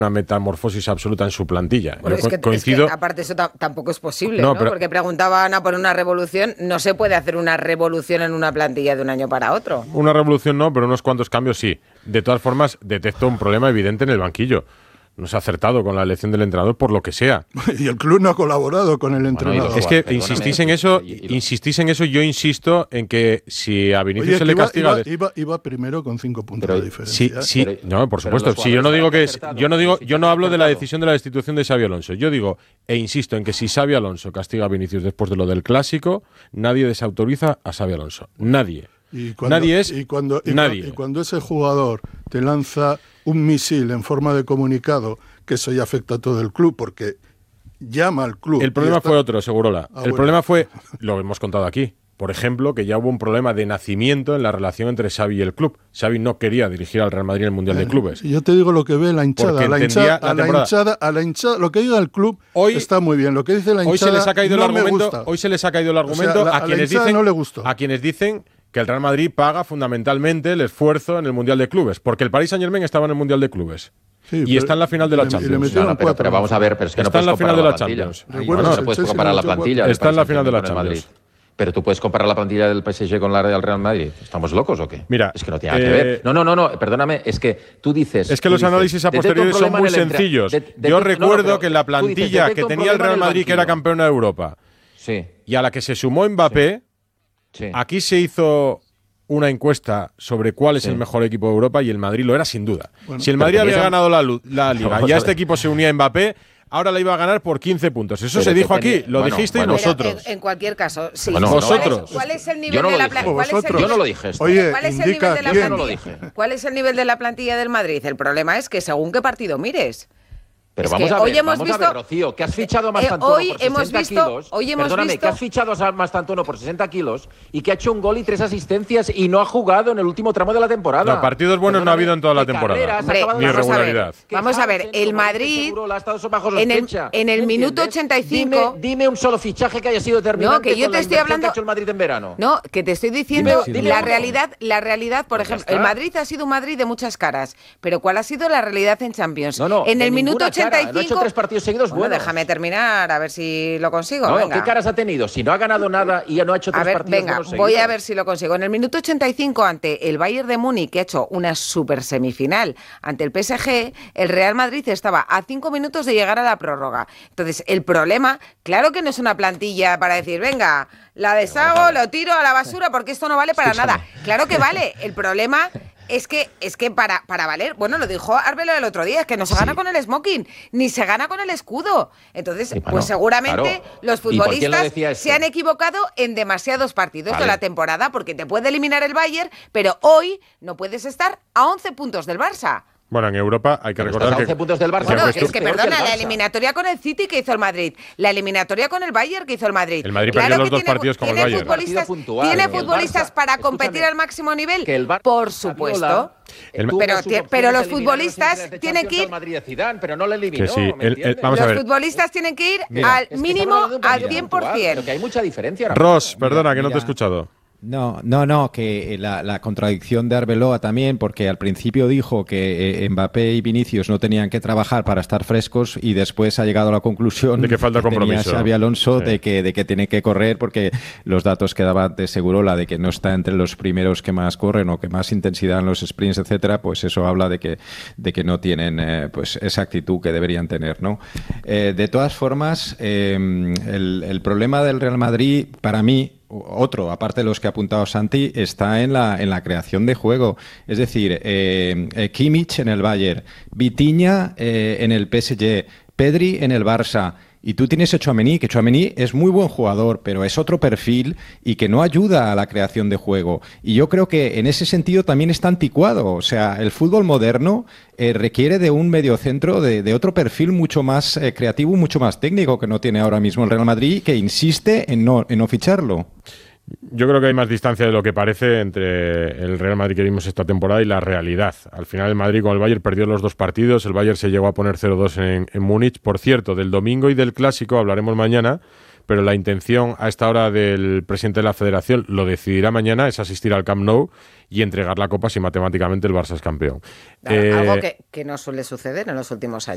una metamorfosis absoluta en su plantilla. Bueno, coincido. Es que, aparte eso tampoco es posible, ¿no? Porque preguntaba Ana por una revolución. No se puede hacer una revolución en una plantilla de un año para otro. Una revolución no, pero unos cuantos cambios sí. De todas formas, detecto un problema evidente en el banquillo. No se ha acertado con la elección del entrenador por lo que sea. Y el club no ha colaborado con el entrenador. Es que insistís en eso, yo insisto en que si a Vinicius se le castiga... Iba primero con 5 puntos de diferencia. Sí, no, por supuesto. Si yo no digo que yo no hablo de la decisión de la destitución de Xabi Alonso. Yo digo e insisto en que si Xabi Alonso castiga a Vinicius después de lo del clásico, nadie desautoriza a Xabi Alonso. Nadie. Y cuando ese jugador te lanza un misil en forma de comunicado, que eso ya afecta a todo el club, porque llama al club. El problema fue otro, Segurola. Problema fue, lo hemos contado aquí, por ejemplo, que ya hubo un problema de nacimiento en la relación entre Xavi y el club. Xavi no quería dirigir al Real Madrid en el Mundial de Clubes. Yo te digo lo que ve la hinchada. A la hinchada, lo que diga el club hoy, está muy bien. Lo que dice la hinchada hoy se les ha caído no el argumento, me gusta. Hoy se les ha caído el argumento a quienes dicen que el Real Madrid paga fundamentalmente el esfuerzo en el Mundial de Clubes, porque el Paris Saint-Germain estaba en el Mundial de Clubes. Sí, y está en la final de la Champions. Pero vamos a ver, pero es que no puedes comparar la plantilla. No puedes comparar la plantilla. Está en la final de la Champions. Pero tú puedes comparar la plantilla del PSG con la del Real Madrid. ¿Estamos locos o qué? Mira, es que no tiene nada que ver. No, perdóname, es que tú dices... Es que los análisis a posteriori son muy sencillos. Yo recuerdo que la plantilla que tenía el Real Madrid, que era campeona de Europa, y a la que se sumó Mbappé, aquí se hizo una encuesta sobre cuál es el mejor equipo de Europa y el Madrid lo era sin duda. Bueno, si el Madrid había ganado la Liga y a este equipo se unía Mbappé, ahora la iba a ganar por 15 puntos. Eso se dijo aquí, lo dijisteis vosotros. En cualquier caso, sí. Vosotros. ¿Cuál es el nivel de la plantilla? Yo no lo dije. Oye, ¿cuál es el nivel de la plantilla? ¿Cuál es el nivel de la plantilla del Madrid? El problema es que según qué partido mires. Pero vamos a ver, Rocío, que has fichado a Mastantuono por 60 kilos. Perdóname, que has fichado a Mastantuono por 60 kilos y que ha hecho un gol y 3 asistencias y no ha jugado en el último tramo de la temporada. No, partidos buenos no ha habido en toda la temporada. Ni irregularidad. Vamos a ver, el Madrid en el minuto 85... Dime un solo fichaje que haya sido determinante. No, que yo te estoy hablando... que ha hecho el Madrid en verano. No, que te estoy diciendo la realidad, por ejemplo, el Madrid ha sido un Madrid de muchas caras, pero ¿cuál ha sido la realidad en Champions? En el minuto 85... No ha hecho 3 partidos seguidos buenos. Déjame terminar, a ver si lo consigo. No, ¿qué caras ha tenido? Si no ha ganado nada y no ha hecho 3 partidos buenos seguidos. Voy a ver si lo consigo. En el minuto 85, ante el Bayern de Múnich, que ha hecho una super semifinal ante el PSG, el Real Madrid estaba a 5 minutos de llegar a la prórroga. Entonces, el problema, claro que no es una plantilla para decir, venga, la deshago, lo tiro a la basura porque esto no vale para nada. Claro que vale. El problema... Es que para valer, bueno, lo dijo Arbeloa el otro día, es que no se gana con el smoking, ni se gana con el escudo. Entonces, pues seguramente los futbolistas se han equivocado en demasiados partidos de la temporada, porque te puede eliminar el Bayern, pero hoy no puedes estar a 11 puntos del Barça. Bueno, en Europa hay que recordar que... 11 puntos del Barça. Bueno, es que perdona, la eliminatoria con el City que hizo el Madrid, la eliminatoria con el Bayern que hizo el Madrid. El Madrid perdió los 2 partidos con el Bayern. ¿Tiene futbolistas para competir al máximo nivel? Por supuesto. Pero los futbolistas tienen que ir... Pero no le eliminó. Los futbolistas tienen que ir al mínimo al 100%. Pero que hay mucha diferencia. Ross, perdona, que no te he escuchado. No, que la contradicción de Arbeloa también, porque al principio dijo que Mbappé y Vinicius no tenían que trabajar para estar frescos y después ha llegado a la conclusión de que falta compromiso. Tenía Xabi Alonso de que tiene que correr porque los datos que daba de Segurola de que no está entre los primeros que más corren o que más intensidad en los sprints, etcétera, pues eso habla de que no tienen pues esa actitud que deberían tener, ¿no? De todas formas, el problema del Real Madrid, para mí, otro, aparte de los que ha apuntado Santi, está en la creación de juego. Es decir, Kimmich en el Bayern, Vitinha en el PSG, Pedri en el Barça. Y tú tienes a Tchouaméni, que Tchouaméni es muy buen jugador, pero es otro perfil y que no ayuda a la creación de juego. Y yo creo que en ese sentido también está anticuado. O sea, el fútbol moderno requiere de un mediocentro de otro perfil mucho más creativo, mucho más técnico que no tiene ahora mismo el Real Madrid, que insiste en no ficharlo. Yo creo que hay más distancia de lo que parece entre el Real Madrid que vimos esta temporada y la realidad. Al final el Madrid con el Bayern perdió los 2 partidos, el Bayern se llegó a poner 0-2 en Múnich. Por cierto, del domingo y del Clásico hablaremos mañana, pero la intención a esta hora del presidente de la Federación, lo decidirá mañana, es asistir al Camp Nou y entregar la Copa si matemáticamente el Barça es campeón. Algo que no suele suceder en los últimos años.